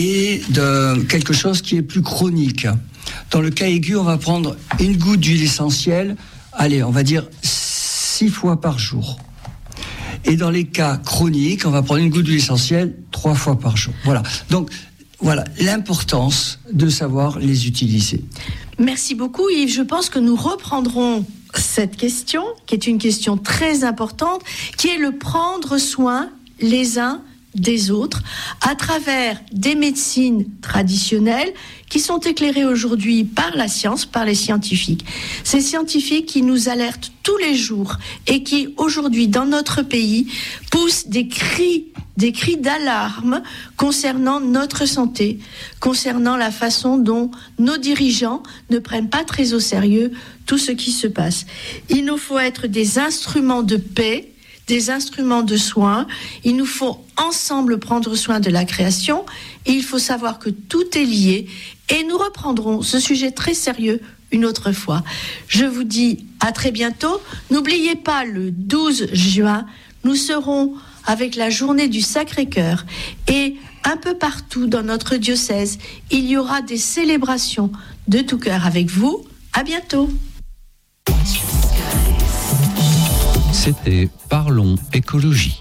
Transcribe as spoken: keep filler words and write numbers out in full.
et de quelque chose qui est plus chronique. Dans le cas aigu, on va prendre une goutte d'huile essentielle, allez, on va dire six fois par jour. Et dans les cas chroniques, on va prendre une goutte d'huile essentielle trois fois par jour. Voilà. Donc, voilà l'importance de savoir les utiliser. Merci beaucoup Yves. Je pense que nous reprendrons cette question, qui est une question très importante, qui est le prendre soin les uns des autres à travers des médecines traditionnelles qui sont éclairées aujourd'hui par la science, par les scientifiques. Ces scientifiques qui nous alertent tous les jours et qui aujourd'hui dans notre pays poussent des cris, des cris d'alarme concernant notre santé, concernant la façon dont nos dirigeants ne prennent pas très au sérieux tout ce qui se passe. Il nous faut être des instruments de paix, des instruments de soins. Il nous faut ensemble prendre soin de la création et il faut savoir que tout est lié et nous reprendrons ce sujet très sérieux une autre fois. Je vous dis à très bientôt. N'oubliez pas, le douze juin, nous serons avec la journée du Sacré-Cœur et un peu partout dans notre diocèse, il y aura des célébrations de tout cœur avec vous. À bientôt. C'était Parlons écologie.